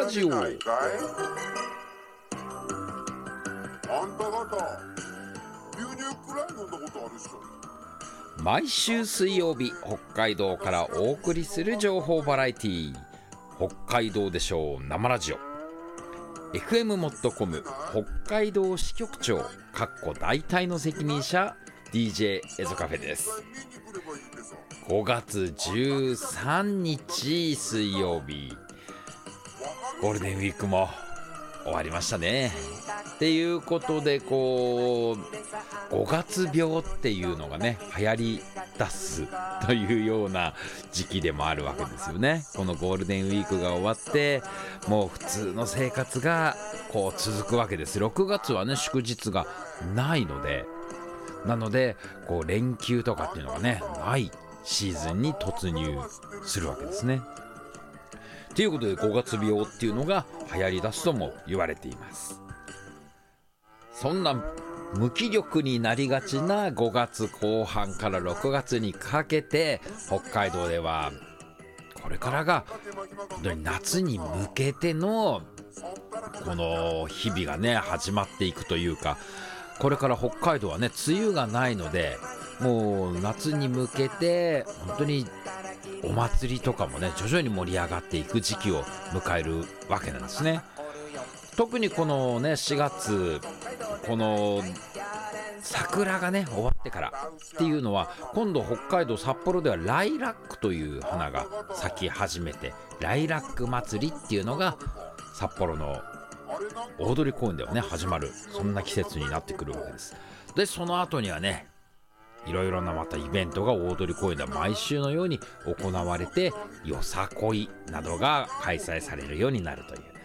ラジオ。 あんた方牛乳くらい飲んだことあるっしょ。 毎週水曜日、北海道からお送りする情報バラエティー、北海道でしょう生ラジオ。 FM もっとコム北海道支局長大体の責任者 DJ エゾカフェです。5月13日水曜日、ゴールデンウィークも終わりましたね。っていうことで5月病っていうのがね流行り出すというような時期でもあるわけですよね。このゴールデンウィークが終わってもう普通の生活が続くわけです。6月はね祝日がないので、連休とかっていうのがねないシーズンに突入するわけですね。ということで5月病っていうのが流行り出すとも言われています。そんな無気力になりがちな5月後半から6月にかけて、北海道ではこれからが本当に夏に向けてのこの日々がね始まっていくというか、これから北海道はね梅雨がないので、もう夏に向けて本当にお祭りとかもね徐々に盛り上がっていく時期を迎えるわけなんですね。特にこのね4月、この桜がね終わってからっていうのは、今度北海道札幌ではライラックという花が咲き始めて、ライラック祭りっていうのが札幌の大通公園ではね始まる、そんな季節になってくるわけです。でその後にはねいろいろなまたイベントが大通公園では毎週のように行われて、よさこいなどが開催されるようになるという、